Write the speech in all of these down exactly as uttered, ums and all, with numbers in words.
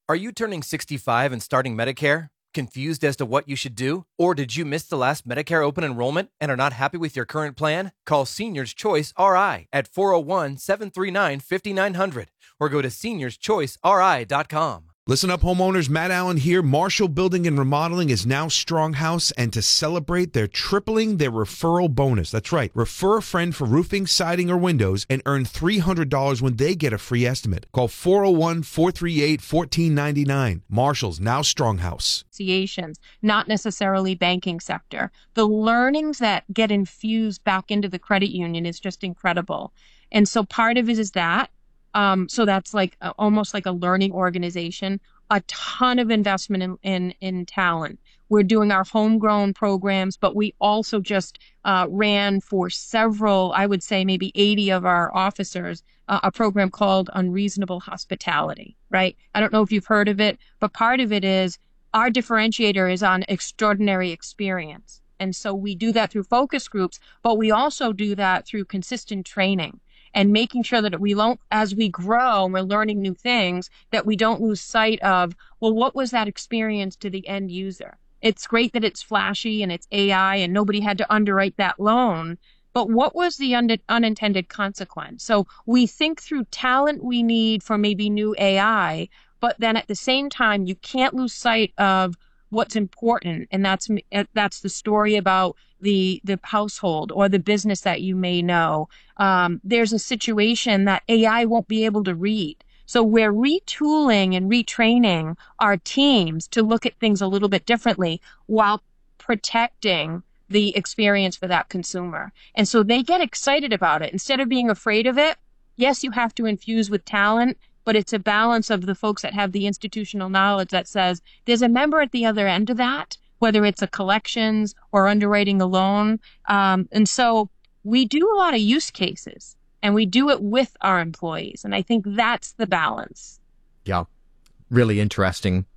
Are you turning sixty-five and starting Medicare? Confused as to what you should do? Or did you miss the last Medicare open enrollment and are not happy with your current plan? Call Seniors Choice R I at four oh one, seven three nine, five nine zero zero or go to seniors choice r i dot com. Listen up, homeowners. Matt Allen here. Marshall Building and Remodeling is now Stronghouse, and to celebrate, they're tripling their referral bonus. That's right. Refer a friend for roofing, siding, or windows and earn three hundred dollars when they get a free estimate. Call four oh one, four three eight, one four nine nine. Marshall's now Stronghouse. Associations, not necessarily banking sector. The learnings that get infused back into the credit union is just incredible. And so part of it is that. Um, so that's like a, almost like a learning organization, a ton of investment in, in, in talent. We're doing our homegrown programs, but we also just uh, ran for several, I would say maybe eighty of our officers, uh, a program called Unreasonable Hospitality, right? I don't know if you've heard of it, but part of it is our differentiator is on extraordinary experience. And so we do that through focus groups, but we also do that through consistent training. And making sure that we don't, as we grow and we're learning new things, that we don't lose sight of, well, what was that experience to the end user? It's great that it's flashy and it's A I and nobody had to underwrite that loan, but what was the un- unintended consequence? So we think through talent we need for maybe new A I, but then at the same time, you can't lose sight of what's important. And that's that's the story about the the household or the business that you may know. Um, there's a situation that A I won't be able to read. So we're retooling and retraining our teams to look at things a little bit differently while protecting the experience for that consumer. And so they get excited about it. Instead of being afraid of it, yes, you have to infuse with talent, but it's a balance of the folks that have the institutional knowledge that says there's a member at the other end of that, whether it's a collections or underwriting a loan. Um, and so we do a lot of use cases and we do it with our employees. And I think that's the balance. Yeah, really interesting.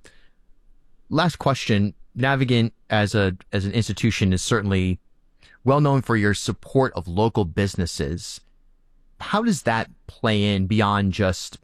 Last question. Navigant as a as an institution is certainly well known for your support of local businesses. How does that play in beyond just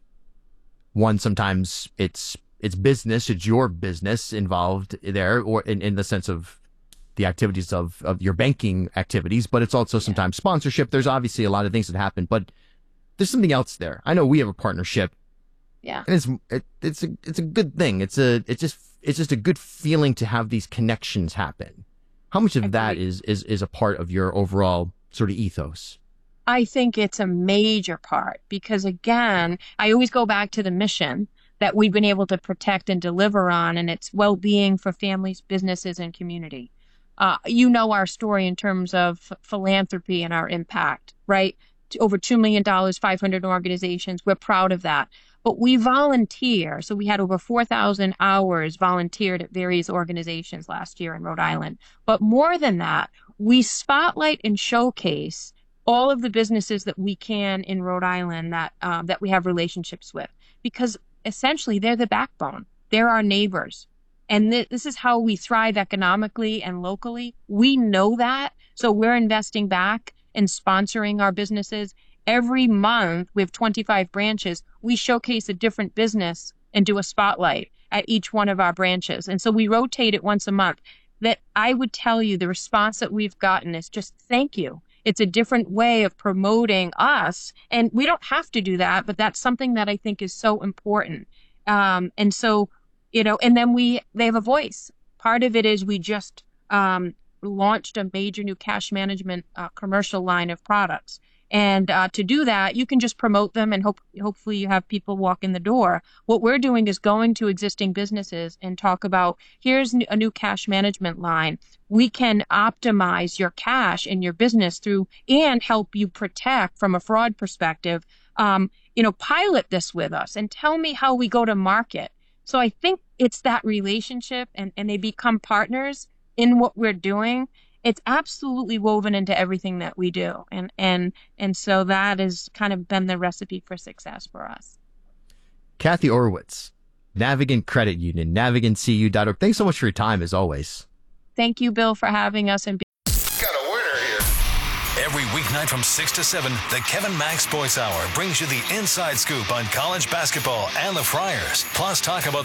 one? Sometimes it's it's business, it's your business involved there, or in, in the sense of the activities of, of your banking activities, but it's also sometimes sponsorship. There's obviously a lot of things that happen, but there's something else there. I know we have a partnership. Yeah. And it's it, it's a it's a good thing. It's a it's just it's just a good feeling to have these connections happen. How much of that is is is a part of your overall sort of ethos? I think it's a major part because, again, I always go back to the mission that we've been able to protect and deliver on, and it's well-being for families, businesses, and community. Uh, you know our story in terms of philanthropy and our impact, right? Over two million dollars, five hundred organizations. We're proud of that. But we volunteer. So we had over four thousand hours volunteered at various organizations last year in Rhode Island. But more than that, we spotlight and showcase all of the businesses that we can in Rhode Island that uh, that we have relationships with, because essentially they're the backbone. They're our neighbors. And th- this is how we thrive economically and locally. We know that. So we're investing back and sponsoring our businesses. Every month, we have twenty-five branches. We showcase a different business and do a spotlight at each one of our branches. And so we rotate it once a month. That I would tell you the response that we've gotten is just thank you. It's a different way of promoting us. And we don't have to do that, but that's something that I think is so important. Um, and so, you know, and then we, they have a voice. Part of it is we just um, launched a major new cash management uh, commercial line of products. And uh, to do that, you can just promote them and hope, hopefully you have people walk in the door. What we're doing is going to existing businesses and talk about, here's a new cash management line. We can optimize your cash in your business through and help you protect from a fraud perspective. Um, you know, pilot this with us and tell me how we go to market. So I think it's that relationship and, and they become partners in what we're doing. It's absolutely woven into everything that we do. And and and so that has kind of been the recipe for success for us. Kathy Orwitz, Navigant Credit Union, navigant c u dot org. Thanks so much for your time, as always. Thank you, Bill, for having us. And Got a winner here. Every weeknight from six to seven, the Kevin Max Sports Hour brings you the inside scoop on college basketball and the Friars. Plus, talk about